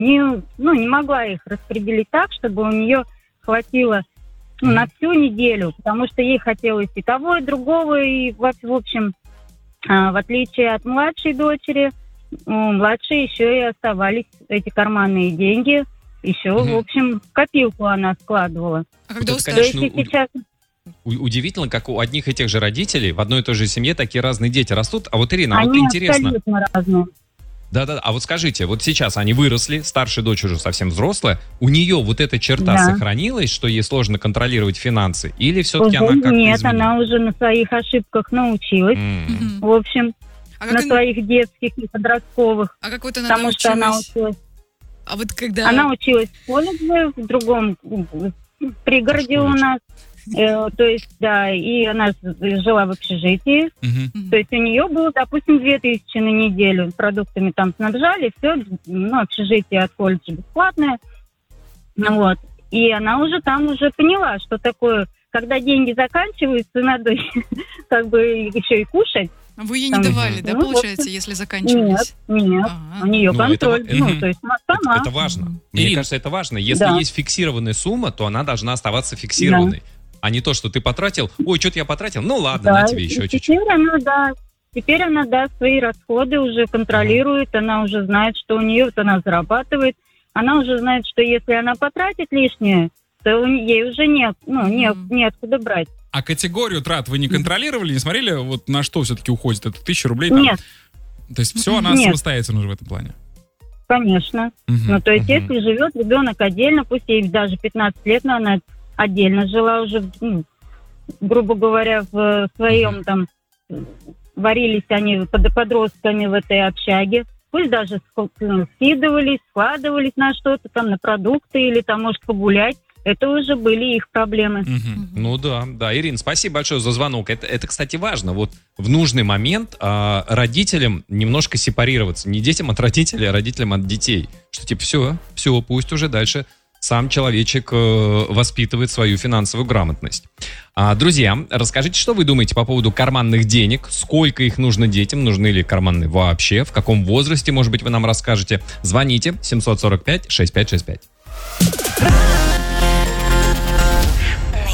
не могла их распределить так, чтобы у нее хватило на всю неделю, потому что ей хотелось и того, и другого, и в общем, в отличие от младшей дочери, у младшей еще и оставались эти карманные деньги, еще, в общем, в копилку она складывала. А когда Вот это, конечно, сейчас... удивительно, как у одних и тех же родителей в одной и той же семье такие разные дети растут. А вот, Ирина, вот Они интересно. абсолютно разные. Да-да, а вот скажите, вот сейчас они выросли, старшая дочь уже совсем взрослая, у нее вот эта черта сохранилась, что ей сложно контролировать финансы, или все-таки она как-то Нет, изменилась? она уже на своих ошибках научилась, в общем, на своих детских и подростковых, А как вот она потому что она научилась? училась. А вот когда... Она училась в колледже, в другом пригороде у нас. То есть, да, и она жила в общежитии. То есть у нее было, допустим, 2000 на неделю. Продуктами там снабжали, все, общежитие от колледжа бесплатное. Вот. И она уже там уже поняла, что такое, когда деньги заканчиваются, надо как бы еще и кушать. Вы ей не давали, да, получается, если заканчивались? Нет, у нее контроль. То есть сама. Это важно. Мне кажется, это важно. Если есть фиксированная сумма, то она должна оставаться фиксированной. А не то, что ты потратил, ой, что-то я потратил, ну ладно, на тебе еще чуть-чуть. Теперь она, свои расходы уже контролирует, она уже знает, что у нее, вот она зарабатывает, она уже знает, что если она потратит лишнее, то ей уже неоткуда брать. А категорию трат вы не контролировали, не смотрели, вот на что все-таки уходит? Это 1000 рублей? Там? Нет. То есть все она самостоятельно уже в этом плане? Конечно. То есть если живет ребенок отдельно, пусть ей даже 15 лет, но она отдельно жила уже, грубо говоря, в своем там, варились они подростками в этой общаге, пусть даже скидывались, складывались на что-то там, на продукты или там, может, погулять. Это уже были их проблемы. Ну да. Ирина, спасибо большое за звонок. Это, кстати, важно. Вот в нужный момент родителям немножко сепарироваться. Не детям от родителей, а родителям от детей. Что типа все, пусть уже дальше сам человечек воспитывает свою финансовую грамотность. Друзья, расскажите, что вы думаете по поводу карманных денег? Сколько их нужно детям? Нужны ли карманные вообще? В каком возрасте, может быть, вы нам расскажете? Звоните 745-6565.